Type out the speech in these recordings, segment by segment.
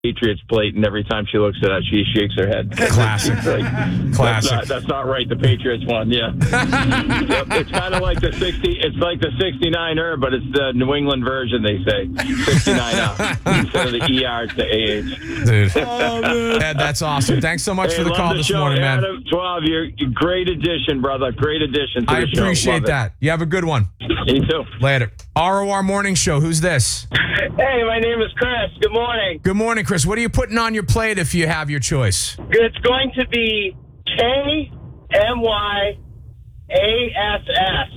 Patriots plate, and every time she looks at it, she shakes her head. Classic. Classic. That's not right. The Patriots won. Yeah. Yep, it's kind of like the 60. It's like the 69er, but it's the New England version. They say 69er instead of the ER. It's the AH. Dude, Ed, that's awesome. Thanks so much for the call this morning, man. Adam 12, you're a great addition, brother. Great addition to the show. I appreciate that. You have a good one. You too. Later. ROR Morning Show. Who's this? Hey, my name is Chris. Good morning. Good morning, Chris. What are you putting on your plate if you have your choice? It's going to be KMYASS.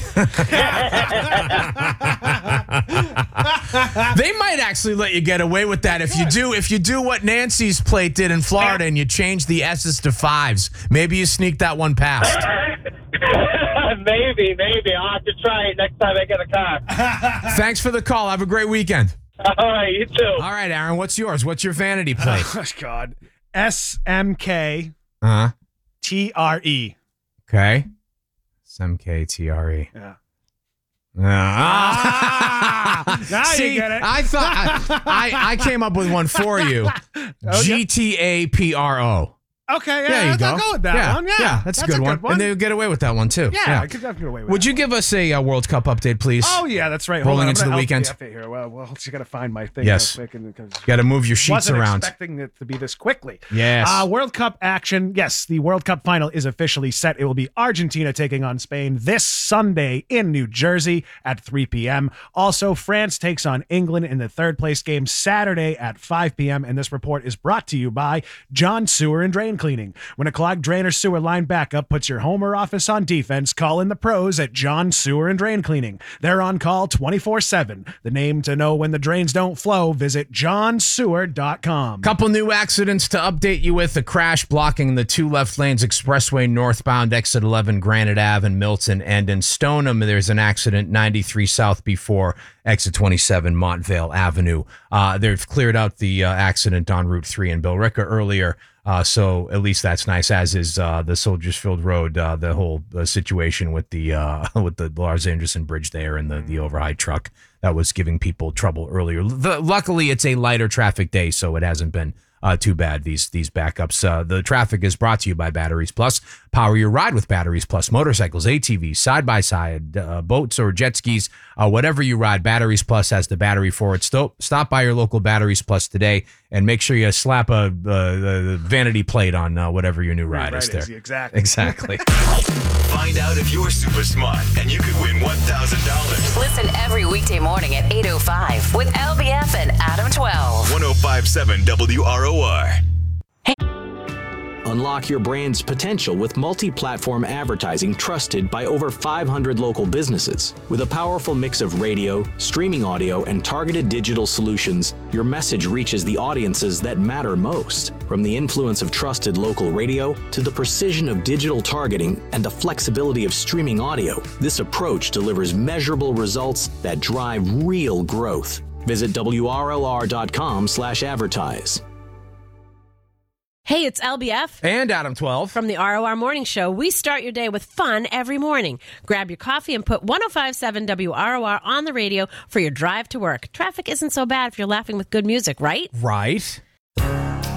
They might actually let you get away with that if you do what Nancy's plate did in Florida and you change the S's to 5s. Maybe you sneak that one past. Maybe. I'll have to try it next time I get a car. Thanks for the call. Have a great weekend. All right, you too. All right, Aaron, what's yours? What's your vanity plate? Oh, God. SMK Uh-huh. TRE. Okay. SMKTRE. Yeah. Now you get it. I thought I came up with one for you. GTAPRO. Okay, yeah, There you go. I'll go with that one. Yeah, that's a good one. And they'll get away with that one, too. Yeah, I could definitely get away with Would that. you give us a World Cup update, please? Oh, yeah, that's right. Rolling into the weekend. Here. Well, you got to find my thing Yes. real quick. Got to move your sheets Wasn't around. expecting it to be this quickly. Yes. World Cup action. Yes, the World Cup final is officially set. It will be Argentina taking on Spain this Sunday in New Jersey at 3 p.m. Also, France takes on England in the third-place game Saturday at 5 p.m. And this report is brought to you by John Sewer and Drain Cleaning. When a clogged drain or sewer line backup puts your home or office on defense, call in the pros at John Sewer and Drain Cleaning. They're on call 24/7. The name to know when the drains don't flow, visit johnsewer.com. Couple new accidents to update you with. A crash blocking the two left lanes expressway northbound exit 11 Granite Ave in Milton, and in Stoneham there's an accident 93 South before exit 27 Montvale Avenue. They've cleared out the accident on Route 3 in Billerica earlier. So at least that's nice, as is the Soldiers Field Road, the whole situation with the Lars Anderson Bridge there and the overhigh truck that was giving people trouble earlier. Luckily, it's a lighter traffic day, so it hasn't been too bad, these backups. The traffic is brought to you by Batteries Plus. Power your ride with Batteries Plus. Motorcycles, ATVs, side-by-side, boats or jet skis, whatever you ride, Batteries Plus has the battery for it. Stop by your local Batteries Plus today and make sure you slap a vanity plate on whatever your new ride is there. Exactly. Find out if you're super smart and you could win $1,000. Listen every weekday morning at 8:05 with LBF and Adam 12. 105.7 WROR. Unlock your brand's potential with multi-platform advertising trusted by over 500 local businesses. With a powerful mix of radio, streaming audio, and targeted digital solutions, your message reaches the audiences that matter most. From the influence of trusted local radio to the precision of digital targeting and the flexibility of streaming audio, this approach delivers measurable results that drive real growth. Visit WRLR.com/advertise. Hey, it's LBF. And Adam 12. From the ROR Morning Show. We start your day with fun every morning. Grab your coffee and put 105.7 WROR on the radio for your drive to work. Traffic isn't so bad if you're laughing with good music, right? Right.